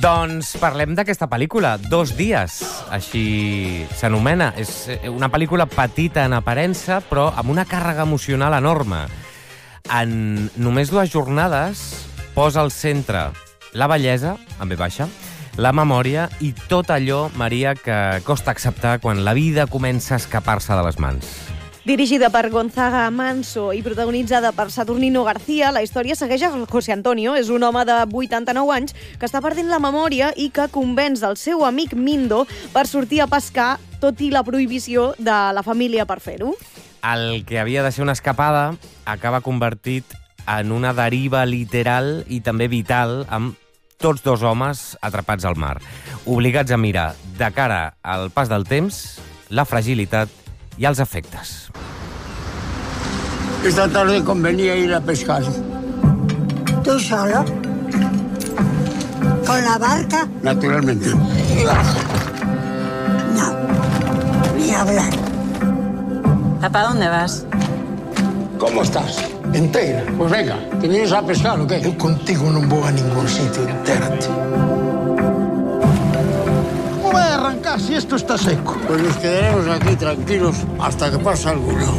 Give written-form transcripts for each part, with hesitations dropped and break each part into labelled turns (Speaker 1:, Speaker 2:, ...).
Speaker 1: Doncs parlem d'aquesta pel·lícula, Dos dies, així s'anomena. És una pel·lícula petita en aparença, però amb una càrrega emocional enorme. En només 2 jornades posa al centre la bellesa, amb B baixa, la memòria i tot allò, Maria, que costa acceptar quan la vida comença a escapar-se de les mans.
Speaker 2: Dirigida per Gonzaga Manso i protagonitzada per Saturnino García, la història segueix a José Antonio. És un home de 89 anys que està perdent la memòria i que convenç el seu amic Mindo per sortir a pescar, tot i la prohibició de la família per fer-ho.
Speaker 1: El que havia de ser una escapada acaba convertit en una deriva literal i també vital, amb tots 2 homes atrapats al mar, obligats a mirar de cara al pas del temps, la fragilitat i els efectes.
Speaker 3: Esta tarde convenía ir a pescar.
Speaker 4: ¿Tú solo? ¿Con la barca?
Speaker 3: Naturalmente.
Speaker 4: No, ni hablar.
Speaker 5: ¿Para dónde vas?
Speaker 3: ¿Cómo estás? Entera. Pues venga, ¿te vienes a pescar o qué?
Speaker 6: Yo contigo no voy a ningún sitio, entérate. ¿Cómo va a arrancar si esto está seco?
Speaker 3: Pues nos quedaremos aquí tranquilos hasta que pase alguno.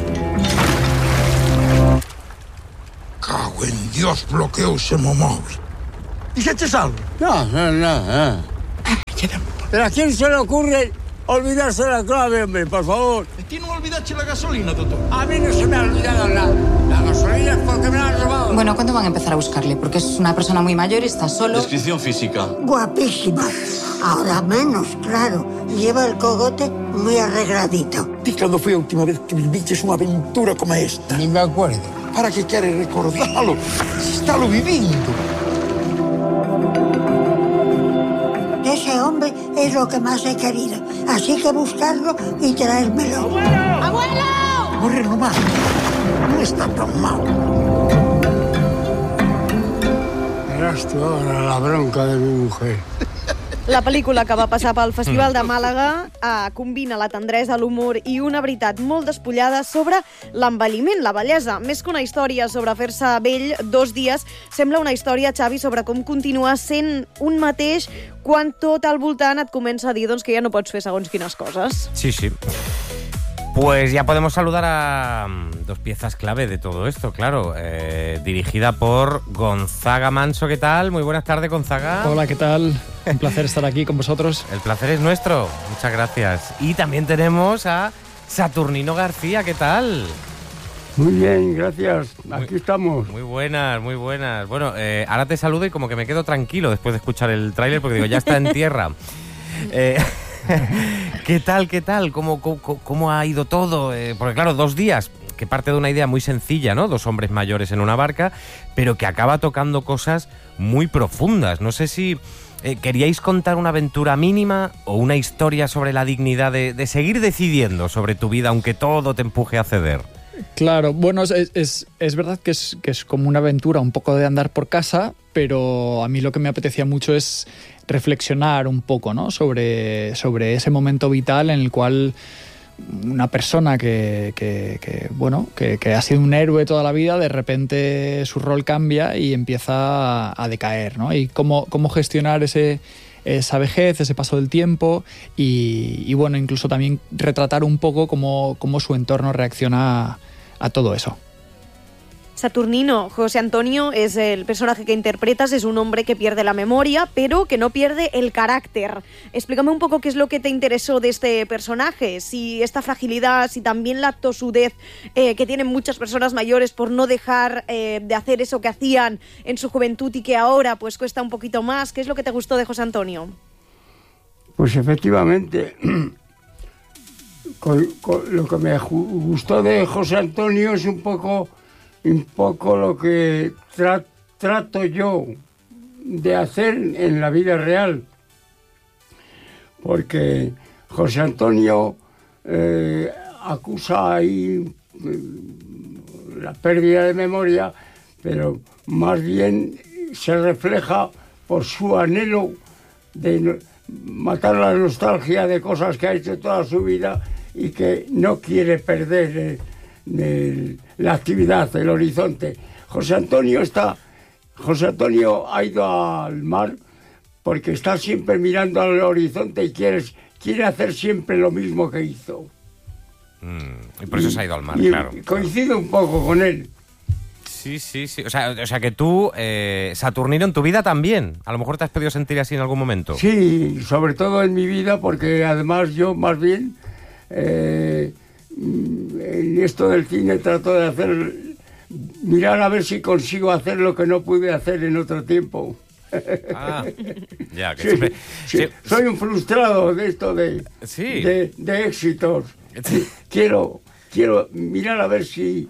Speaker 6: Cago en Dios, bloqueo ese móvil. ¿Dices algo?
Speaker 3: No. ¿Pero a quién se le ocurre olvidarse la clave, hombre, por favor?
Speaker 6: ¿A ti no olvidaste la gasolina, Toto?
Speaker 3: A mí no se me ha olvidado nada. La gasolina es porque me la han robado.
Speaker 5: Bueno, ¿cuándo van a empezar a buscarle? Porque es una persona muy mayor y está solo.
Speaker 7: Descripción física.
Speaker 4: Guapísima. Ahora menos, claro. Lleva el cogote muy arregladito.
Speaker 6: ¿Y cuándo fue la última vez que viviste una aventura como esta?
Speaker 3: Ni me acuerdo.
Speaker 6: ¿Para qué quieres recordarlo? Si está lo viviendo.
Speaker 4: Ese hombre es lo que más he querido. Así que buscarlo y traérmelo.
Speaker 5: ¡Abuelo!
Speaker 6: Corre nomás. No está tan mal.
Speaker 3: Verás tú ahora la bronca de mi mujer.
Speaker 2: La pel·lícula que va passar pel Festival de Màlaga combina la tendresa, l'humor i una veritat molt despullada sobre l'envelliment, la bellesa. Més que una història sobre fer-se vell, Dos dies, sembla una història, Xavi, sobre com continuar sent un mateix quan tot al voltant et comença a dir que ja no pots fer segons quines coses.
Speaker 1: Sí. Pues ya podemos saludar a 2 piezas clave de todo esto, claro. Dirigida por Gonzaga Manso. ¿Qué tal? Muy buenas tardes, Gonzaga.
Speaker 8: Hola, ¿qué tal? Un placer estar aquí con vosotros.
Speaker 1: El placer es nuestro. Muchas gracias. Y también tenemos a Saturnino García. ¿Qué tal?
Speaker 3: Muy bien, gracias. Aquí estamos.
Speaker 1: Muy buenas. Bueno, ahora te saludo y como que me quedo tranquilo después de escuchar el tráiler porque digo, ya está en tierra. ¿Qué tal? ¿Cómo ha ido todo? Porque claro, 2 días, que parte de una idea muy sencilla, ¿no? 2 hombres mayores en una barca, pero que acaba tocando cosas muy profundas. No sé si queríais contar una aventura mínima o una historia sobre la dignidad de seguir decidiendo sobre tu vida, aunque todo te empuje a ceder.
Speaker 8: Claro, bueno, es verdad que es como una aventura, un poco de andar por casa, pero a mí lo que me apetecía mucho es reflexionar un poco, ¿no? sobre ese momento vital en el cual una persona que ha sido un héroe toda la vida, de repente su rol cambia y empieza a decaer, ¿no? Y cómo gestionar esa vejez, ese paso del tiempo y bueno, incluso también retratar un poco cómo su entorno reacciona a todo eso.
Speaker 2: Saturnino, José Antonio es el personaje que interpretas, es un hombre que pierde la memoria, pero que no pierde el carácter. Explícame un poco qué es lo que te interesó de este personaje, si esta fragilidad, si también la tosudez que tienen muchas personas mayores por no dejar de hacer eso que hacían en su juventud y que ahora pues cuesta un poquito más. ¿Qué es lo que te gustó de José Antonio?
Speaker 3: Pues efectivamente, con lo que me gustó de José Antonio es un poco lo que trato yo de hacer en la vida real. Porque José Antonio acusa ahí la pérdida de memoria, pero más bien se refleja por su anhelo de matar la nostalgia de cosas que ha hecho toda su vida y que no quiere perder la actividad, el horizonte. José Antonio ha ido al mar porque está siempre mirando al horizonte y quiere hacer siempre lo mismo que hizo.
Speaker 1: Y por eso se ha ido al mar, claro.
Speaker 3: Coincido un poco con él.
Speaker 1: Sí. O sea que tú, Saturnino, en tu vida también. A lo mejor te has podido sentir así en algún momento.
Speaker 3: Sí, sobre todo en mi vida, porque además yo más bien en esto del cine trato de mirar a ver si consigo hacer lo que no pude hacer en otro tiempo.
Speaker 1: Ya, que
Speaker 3: sí,
Speaker 1: siempre...
Speaker 3: sí. Soy un frustrado de esto de éxitos.
Speaker 1: Sí.
Speaker 3: Quiero mirar a ver si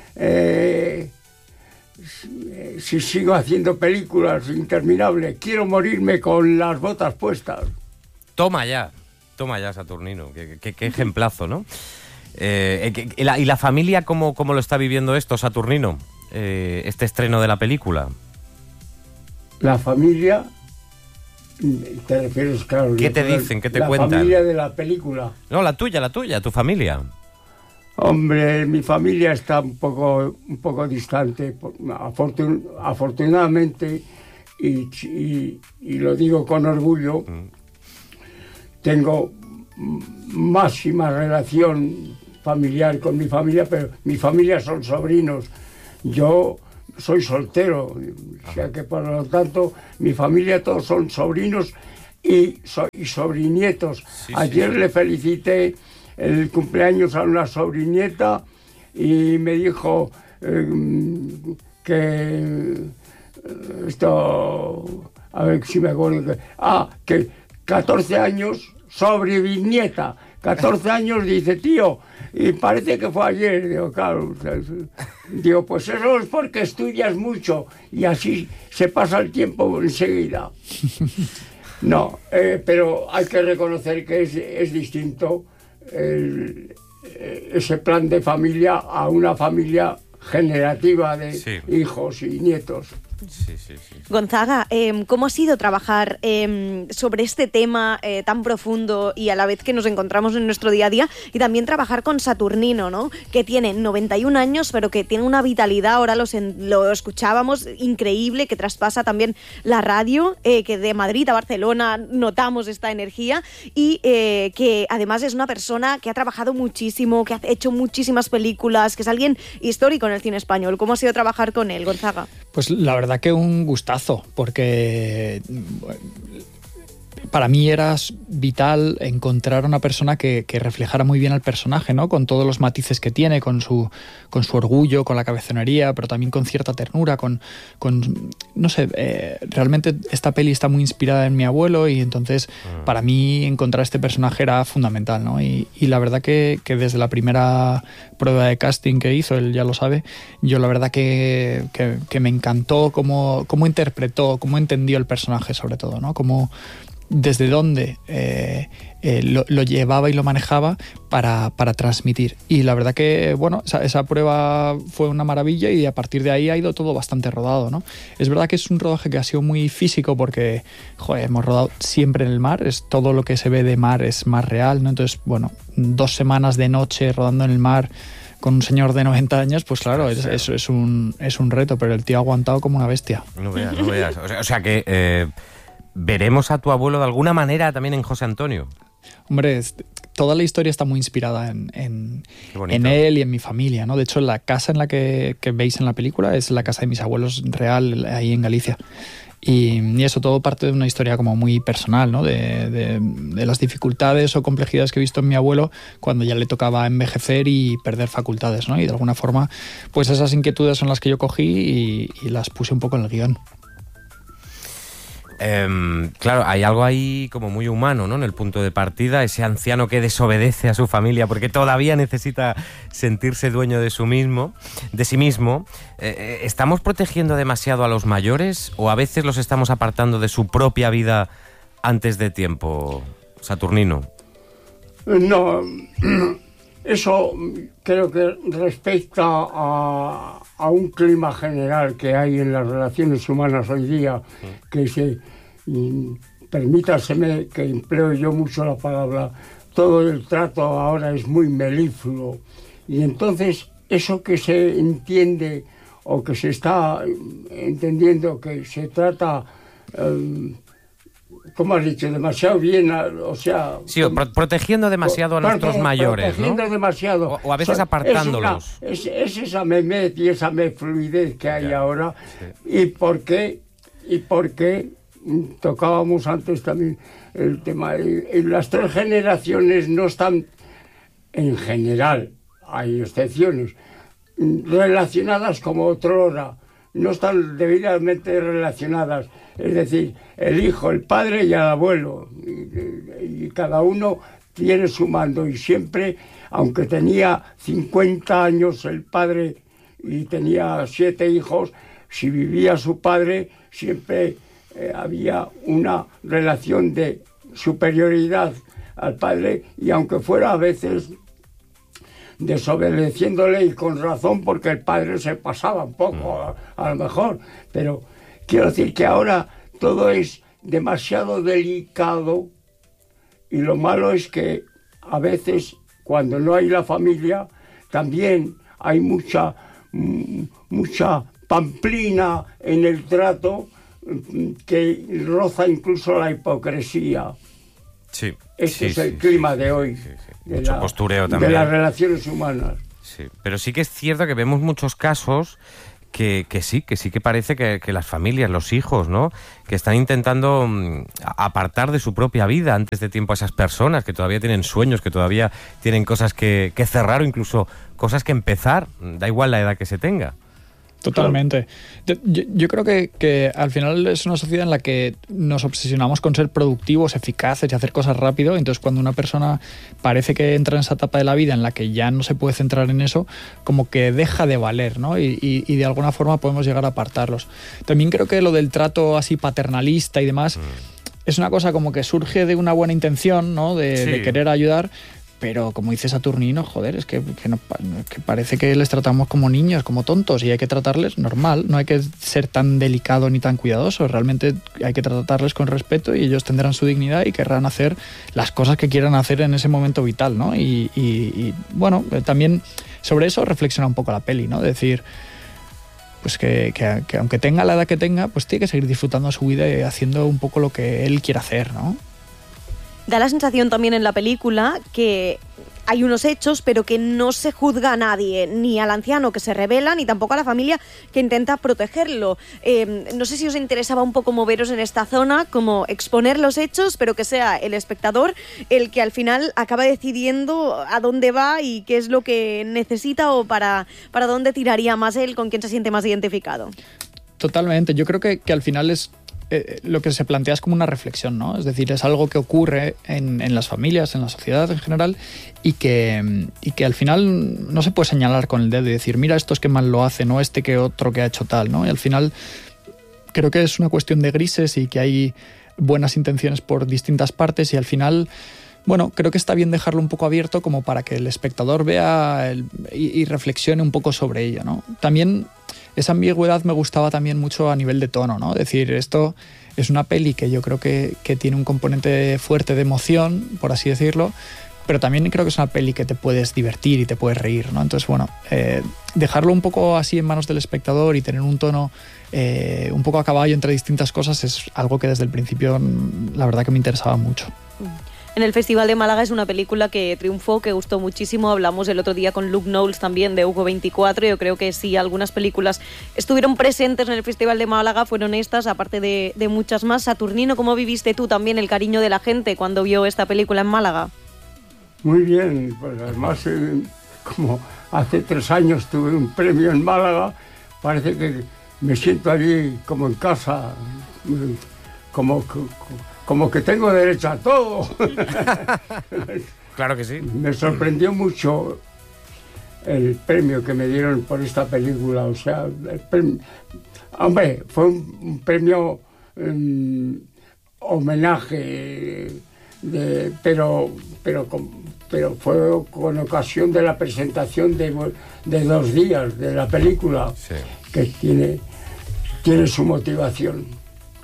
Speaker 3: sigo haciendo películas interminables. Quiero morirme con las botas puestas.
Speaker 1: Toma ya, Saturnino. Qué ejemplazo, ¿no? ¿Y la familia cómo lo está viviendo esto, Saturnino? Este estreno de la película.
Speaker 3: La familia... ¿Te refieres, claro?
Speaker 1: ¿Qué te dicen? ¿Qué te cuentan?
Speaker 3: La familia de la película.
Speaker 1: No, la tuya, tu familia.
Speaker 3: Hombre, mi familia está un poco distante, afortunadamente, y lo digo con orgullo, tengo máxima relación familiar con mi familia, pero mi familia son sobrinos. Yo soy soltero, o sea que por lo tanto mi familia todos son sobrinos y sobrinietos. Ayer le felicité el cumpleaños a una sobrinieta y me dijo que esto, a ver si me acuerdo, que 14 años, sobreviñeta, 14 años, dice, tío, y parece que fue ayer. Digo, claro, digo, pues eso es porque estudias mucho y así se pasa el tiempo enseguida. No, pero hay que reconocer que es distinto ese plan de familia a una familia generativa de hijos y nietos.
Speaker 1: Sí.
Speaker 2: Gonzaga, ¿cómo ha sido trabajar sobre este tema tan profundo y a la vez que nos encontramos en nuestro día a día? Y también trabajar con Saturnino, ¿no? Que tiene 91 años, pero que tiene una vitalidad, ahora lo escuchábamos, increíble, que traspasa también la radio, que de Madrid a Barcelona notamos esta energía y que además es una persona que ha trabajado muchísimo, que ha hecho muchísimas películas, que es alguien histórico en el cine español. ¿Cómo ha sido trabajar con él, Gonzaga?
Speaker 8: Pues la verdad que un gustazo, porque para mí era vital encontrar una persona que reflejara muy bien al personaje, ¿no? Con todos los matices que tiene, con su orgullo, con la cabezonería, pero también con cierta ternura, con no sé, realmente esta peli está muy inspirada en mi abuelo y entonces para mí encontrar este personaje era fundamental, ¿no? Y la verdad que desde la primera prueba de casting que hizo, él ya lo sabe, yo la verdad que me encantó cómo interpretó, cómo entendió el personaje sobre todo, ¿no? Cómo desde dónde lo llevaba y lo manejaba para transmitir. Y la verdad que, bueno, esa prueba fue una maravilla y a partir de ahí ha ido todo bastante rodado, ¿no? Es verdad que es un rodaje que ha sido muy físico porque, hemos rodado siempre en el mar, todo lo que se ve de mar es más real, ¿no? Entonces, bueno, 2 semanas de noche rodando en el mar con un señor de 90 años, pues claro, eso es un reto, pero el tío ha aguantado como una bestia.
Speaker 1: No veas. O sea que... ¿veremos a tu abuelo de alguna manera también en José Antonio?
Speaker 8: Hombre, toda la historia está muy inspirada en él y en mi familia, ¿no? De hecho, la casa en la que veis en la película es la casa de mis abuelos real, ahí en Galicia. Y eso todo parte de una historia como muy personal, ¿no? De las dificultades o complejidades que he visto en mi abuelo cuando ya le tocaba envejecer y perder facultades, ¿no? Y de alguna forma, pues esas inquietudes son las que yo cogí y las puse un poco en el guión.
Speaker 1: Claro, hay algo ahí como muy humano, ¿no? En el punto de partida, ese anciano que desobedece a su familia porque todavía necesita sentirse dueño de sí mismo. ¿Estamos protegiendo demasiado a los mayores o a veces los estamos apartando de su propia vida antes de tiempo, Saturnino?
Speaker 3: No, eso creo que respecta a un clima general que hay en las relaciones humanas hoy día, que permítaseme que empleo yo mucho la palabra, todo el trato ahora es muy melífluo, y entonces eso que se entiende o que se está entendiendo que se trata ¿cómo has dicho? Demasiado bien, o sea...
Speaker 1: Sí, protegiendo demasiado a nuestros mayores, ¿no?
Speaker 3: Protegiendo demasiado.
Speaker 1: O a veces apartándolos.
Speaker 3: Es esa memez y esa fluidez que hay ahora. Sí. ¿Y por qué tocábamos antes también el tema? Las 3 generaciones no están, en general, hay excepciones, relacionadas como otrora. No están debidamente relacionadas. Es decir, el hijo, el padre y el abuelo. Y cada uno tiene su mando. Y siempre, aunque tenía 50 años el padre y tenía 7 hijos, si vivía su padre, siempre había una relación de superioridad al padre. Y aunque fuera a veces desobedeciéndole, y con razón, porque el padre se pasaba un poco, a lo mejor, pero quiero decir que ahora todo es demasiado delicado, y lo malo es que a veces, cuando no hay la familia, también hay mucha pamplina en el trato, que roza incluso la hipocresía.
Speaker 1: Sí.
Speaker 3: Este es el clima de hoy.
Speaker 1: Sí. Mucho postureo también.
Speaker 3: De las relaciones humanas.
Speaker 1: Sí, pero sí que es cierto que vemos muchos casos que sí que parece que las familias, los hijos, ¿no?, que están intentando apartar de su propia vida antes de tiempo a esas personas que todavía tienen sueños, que todavía tienen cosas que cerrar o incluso cosas que empezar, da igual la edad que se tenga.
Speaker 8: Totalmente. Yo creo que al final es una sociedad en la que nos obsesionamos con ser productivos, eficaces y hacer cosas rápido. Entonces, cuando una persona parece que entra en esa etapa de la vida en la que ya no se puede centrar en eso, como que deja de valer, ¿no? Y de alguna forma podemos llegar a apartarlos. También creo que lo del trato así paternalista y demás es una cosa como que surge de una buena intención, ¿no? De querer ayudar. Pero como dice Saturnino, joder, es que parece que les tratamos como niños, como tontos, y hay que tratarles normal. No hay que ser tan delicado ni tan cuidadoso. Realmente hay que tratarles con respeto, y ellos tendrán su dignidad y querrán hacer las cosas que quieran hacer en ese momento vital, ¿no? Y bueno, también sobre eso reflexiona un poco la peli, ¿no? Decir, pues que aunque tenga la edad que tenga, pues tiene que seguir disfrutando su vida y haciendo un poco lo que él quiera hacer, ¿no?
Speaker 2: Da la sensación también en la película que hay unos hechos, pero que no se juzga a nadie, ni al anciano que se rebela, ni tampoco a la familia que intenta protegerlo. No sé si os interesaba un poco moveros en esta zona, como exponer los hechos, pero que sea el espectador el que al final acaba decidiendo a dónde va y qué es lo que necesita, o para dónde tiraría más él, con quién se siente más identificado.
Speaker 8: Totalmente. Yo creo que al final es lo que se plantea es como una reflexión, ¿no? Es decir, es algo que ocurre en las familias, en la sociedad en general, y que al final no se puede señalar con el dedo y decir, mira, estos que mal lo hacen, o este que otro que ha hecho tal, ¿no? Y al final creo que es una cuestión de grises y que hay buenas intenciones por distintas partes, y al final, bueno, creo que está bien dejarlo un poco abierto como para que el espectador vea y reflexione un poco sobre ello, ¿no? También esa ambigüedad me gustaba también mucho a nivel de tono, ¿no? Es decir, esto es una peli que yo creo que tiene un componente fuerte de emoción, por así decirlo, pero también creo que es una peli que te puedes divertir y te puedes reír, ¿no? Entonces, bueno, dejarlo un poco así en manos del espectador y tener un tono un poco a caballo entre distintas cosas es algo que desde el principio la verdad que me interesaba mucho.
Speaker 2: En el Festival de Málaga es una película que triunfó, que gustó muchísimo. Hablamos el otro día con Luke Knowles también de Hugo 24. Yo creo que sí, algunas películas estuvieron presentes en el Festival de Málaga, fueron estas, aparte de muchas más. Saturnino, ¿cómo viviste tú también el cariño de la gente cuando vio esta película en Málaga?
Speaker 3: Muy bien, pues además, como hace 3 años tuve un premio en Málaga, parece que me siento allí como en casa, como que tengo derecho a todo.
Speaker 1: Claro que sí.
Speaker 3: Me sorprendió mucho el premio que me dieron por esta película. O sea, hombre, fue un premio homenaje, pero fue con ocasión de la presentación de 2 días de la película, sí, que tiene su motivación.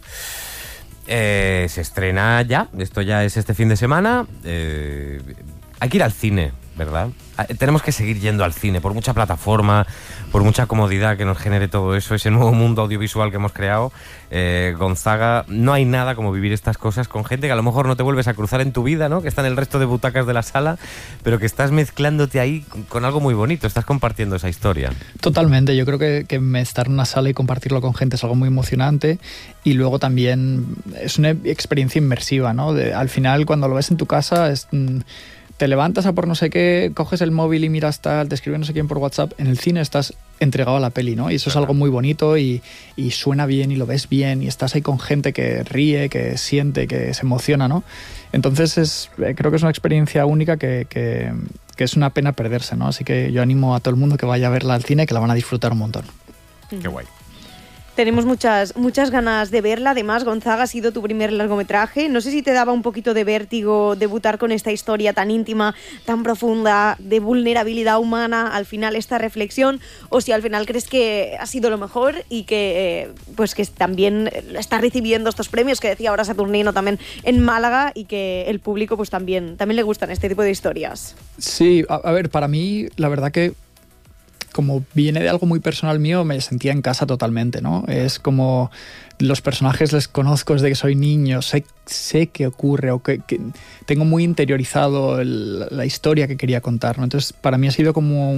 Speaker 1: Se estrena ya, esto ya es este fin de semana. Hay que ir al cine, ¿verdad? Tenemos que seguir yendo al cine, por mucha plataforma, por mucha comodidad que nos genere todo eso, ese nuevo mundo audiovisual que hemos creado, Gonzaga, no hay nada como vivir estas cosas con gente que a lo mejor no te vuelves a cruzar en tu vida, ¿no? Que está en el resto de butacas de la sala, pero que estás mezclándote ahí con algo muy bonito, estás compartiendo esa historia.
Speaker 8: Totalmente, yo creo que estar en una sala y compartirlo con gente es algo muy emocionante, y luego también es una experiencia inmersiva, ¿no? Al final, cuando lo ves en tu casa, te levantas a por no sé qué, coges el móvil y miras tal, te escribe no sé quién por WhatsApp. En el cine estás entregado a la peli, ¿no? Y eso es algo muy bonito y suena bien y lo ves bien y estás ahí con gente que ríe, que siente, que se emociona, ¿no? Entonces creo que es una experiencia única que es una pena perderse, ¿no? Así que yo animo a todo el mundo que vaya a verla al cine, que la van a disfrutar un montón.
Speaker 1: Qué guay.
Speaker 2: Tenemos muchas ganas de verla. Además, Gonzaga, ha sido tu primer largometraje. No sé si te daba un poquito de vértigo debutar con esta historia tan íntima, tan profunda, de vulnerabilidad humana, al final esta reflexión, o si al final crees que ha sido lo mejor y que pues que también está recibiendo estos premios que decía ahora Saturnino también en Málaga, y que el público pues también le gustan este tipo de historias.
Speaker 8: Sí, a ver, para mí la verdad que como viene de algo muy personal mío, me sentía en casa totalmente, ¿no? Es como los personajes les conozco desde que soy niño, sé qué ocurre, o que tengo muy interiorizado la historia que quería contar, ¿no? Entonces, para mí ha sido como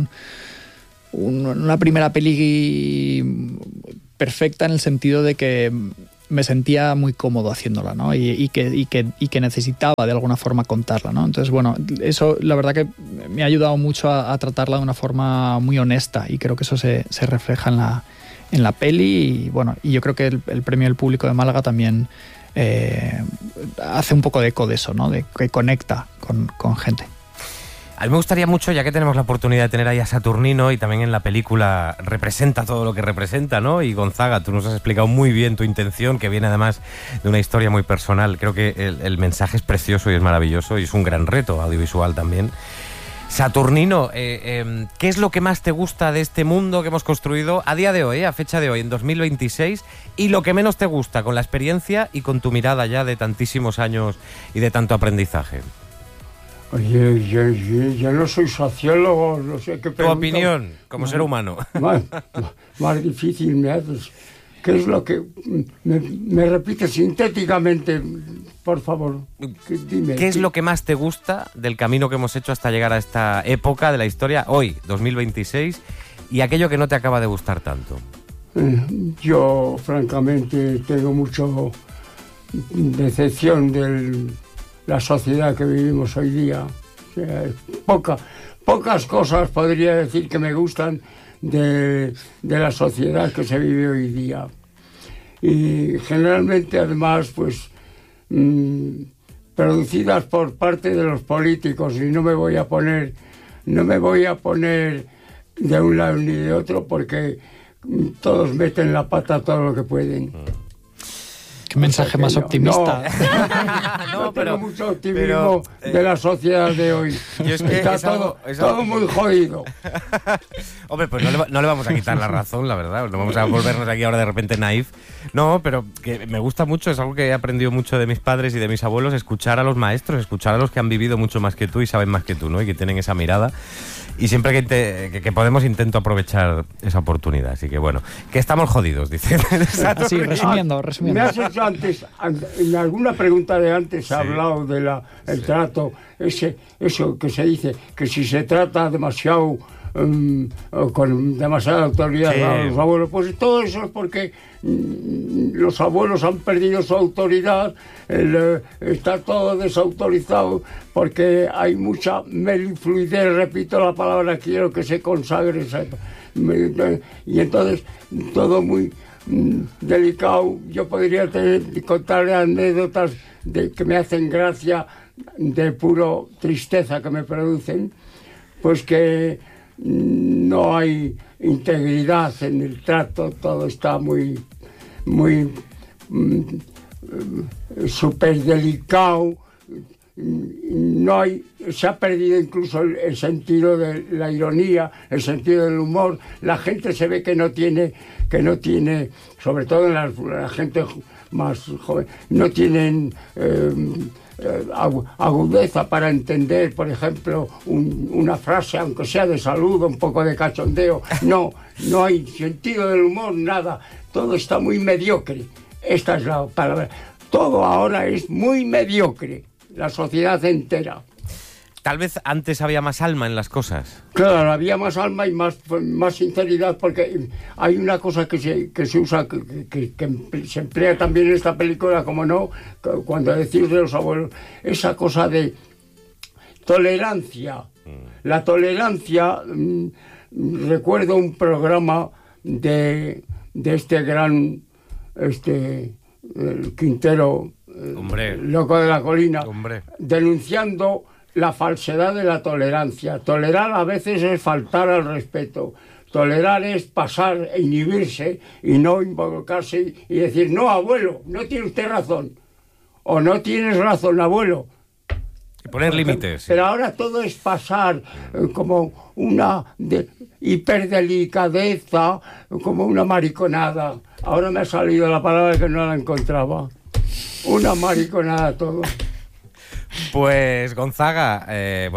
Speaker 8: una primera peli perfecta, en el sentido de que me sentía muy cómodo haciéndola, ¿no? Y que necesitaba de alguna forma contarla, ¿no? Entonces, bueno, eso la verdad que me ha ayudado mucho a tratarla de una forma muy honesta, y creo que eso se refleja en la peli, y bueno, y yo creo que el premio del público de Málaga también hace un poco de eco de eso, ¿no? De que conecta con gente.
Speaker 1: A mí me gustaría mucho, ya que tenemos la oportunidad de tener ahí a Saturnino, y también en la película representa todo lo que representa, ¿no? Y Gonzaga, tú nos has explicado muy bien tu intención, que viene además de una historia muy personal. Creo que el mensaje es precioso y es maravilloso, y es un gran reto audiovisual también. Saturnino, ¿qué es lo que más te gusta de este mundo que hemos construido a día de hoy, a fecha de hoy, en 2026, y lo que menos te gusta con la experiencia y con tu mirada ya de tantísimos años y de tanto aprendizaje?
Speaker 3: Oye, yo no soy sociólogo, no sé qué pregunta.
Speaker 1: Tu opinión, como ser humano.
Speaker 3: Más difícil me haces. ¿Qué es lo que...? Me repites sintéticamente, por favor. Dime.
Speaker 1: ¿Qué es lo que más te gusta del camino que hemos hecho hasta llegar a esta época de la historia, hoy, 2026, y aquello que no te acaba de gustar tanto?
Speaker 3: Yo, francamente, tengo mucho decepción de la sociedad que vivimos hoy día. O sea, pocas cosas podría decir que me gustan de la sociedad que se vive hoy día. Y generalmente, además, pues producidas por parte de los políticos, y no me voy a poner de un lado ni de otro, porque todos meten la pata todo lo que pueden.
Speaker 8: Qué mensaje más optimista.
Speaker 3: No, pero tengo mucho optimismo de la sociedad de hoy.
Speaker 1: Es que
Speaker 3: está todo muy jodido.
Speaker 1: Hombre, pues no le vamos a quitar la razón, la verdad. No vamos a volvernos aquí ahora de repente naif. No, pero que me gusta mucho, es algo que he aprendido mucho de mis padres y de mis abuelos, escuchar a los maestros, escuchar a los que han vivido mucho más que tú y saben más que tú, ¿no? Y que tienen esa mirada. Y siempre que podemos intento aprovechar esa oportunidad. Así que bueno, que estamos jodidos, dice.
Speaker 8: Sí, resumiendo.
Speaker 3: Me has hecho antes, en alguna pregunta de antes, ha hablado de el trato, eso que se dice, que si se trata demasiado, con demasiada autoridad a los abuelos, pues todo eso es porque los abuelos han perdido su autoridad, está todo desautorizado, porque hay mucha melifluidez, repito la palabra, quiero que se consagre, y entonces todo muy delicado. Yo podría contarle anécdotas que me hacen gracia, de puro tristeza que me producen, pues que no hay integridad en el trato, todo está muy súper delicado, se ha perdido incluso el sentido de la ironía, el sentido del humor. La gente se ve que no tiene, sobre todo en la gente más jóvenes no tienen agudeza para entender, por ejemplo, una frase, aunque sea de saludo, un poco de cachondeo. No hay sentido del humor, nada. Todo está muy mediocre. Esta es la palabra. Todo ahora es muy mediocre, la sociedad entera.
Speaker 1: Tal vez antes había más alma en las cosas.
Speaker 3: Claro, había más alma y más sinceridad, porque hay una cosa que se usa, que se emplea también en esta película, como no, cuando decís de los abuelos, esa cosa de tolerancia. La tolerancia, recuerdo un programa de este gran Quintero, loco de la colina, denunciando la falsedad de la tolerancia. Tolerar a veces es faltar al respeto. Tolerar es pasar, inhibirse y no involucrarse y decir, no, abuelo, no tiene usted razón. O no tienes razón, abuelo.
Speaker 1: Y poner límites.
Speaker 3: Pero ahora todo es pasar como una hiperdelicadeza, como una mariconada. Ahora me ha salido la palabra que no la encontraba. Una mariconada todo.
Speaker 1: Pues Gonzaga,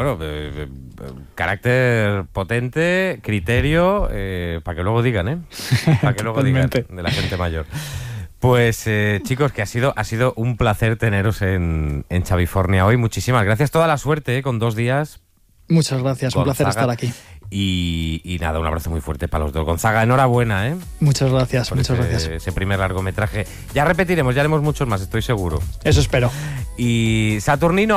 Speaker 1: carácter potente, criterio, para que luego digan, para que luego digan de la gente mayor. Pues chicos, que ha sido un placer teneros en Chavifornia hoy. Muchísimas gracias, toda la suerte con 2 días.
Speaker 8: Muchas gracias,
Speaker 1: Gonzaga.
Speaker 8: Un placer estar aquí.
Speaker 1: Y nada, un abrazo muy fuerte para los dos. Gonzaga, enhorabuena,
Speaker 8: Muchas gracias,
Speaker 1: por ese primer largometraje. Ya repetiremos, ya haremos muchos más, estoy seguro.
Speaker 8: Eso espero.
Speaker 1: Y Saturnino.